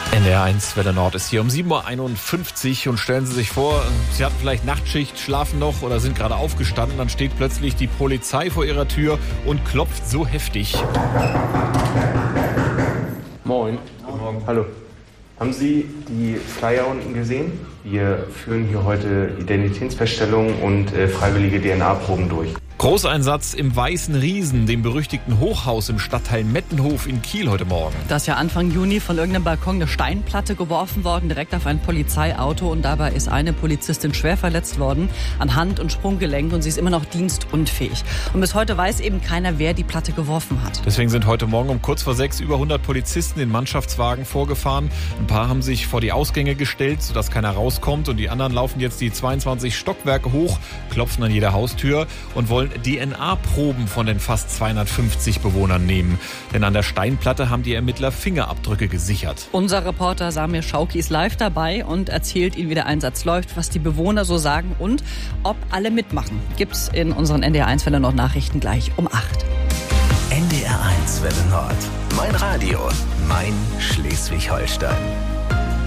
NDR1 Welle Nord ist hier um 7.51 Uhr und stellen Sie sich vor, Sie hatten vielleicht Nachtschicht, schlafen noch oder sind gerade aufgestanden, dann steht plötzlich die Polizei vor Ihrer Tür und klopft so heftig. Moin. Guten Morgen. Hallo. Haben Sie die Flyer unten gesehen? Wir führen hier heute Identitätsfeststellung und freiwillige DNA-Proben durch. Großeinsatz im Weißen Riesen, dem berüchtigten Hochhaus im Stadtteil Mettenhof in Kiel heute Morgen. Da ist ja Anfang Juni von irgendeinem Balkon eine Steinplatte geworfen worden, direkt auf ein Polizeiauto. Und dabei ist eine Polizistin schwer verletzt worden an Hand- und Sprunggelenk. Und sie ist immer noch dienstunfähig. Und bis heute weiß eben keiner, wer die Platte geworfen hat. Deswegen sind heute Morgen um kurz vor 6 über 100 Polizisten in Mannschaftswagen vorgefahren. Ein paar haben sich vor die Ausgänge gestellt, sodass keiner rauskommt. Und die anderen laufen jetzt die 22 Stockwerke hoch, klopfen an jeder Haustür und wollen DNA-Proben von den fast 250 Bewohnern nehmen. Denn an der Steinplatte haben die Ermittler Fingerabdrücke gesichert. Unser Reporter Samir Schauki ist live dabei und erzählt Ihnen, wie der Einsatz läuft, was die Bewohner so sagen und ob alle mitmachen. Gibt's in unseren NDR1 Welle Nord Nachrichten gleich um 8. NDR1 Welle Nord. Mein Radio, mein Schleswig-Holstein.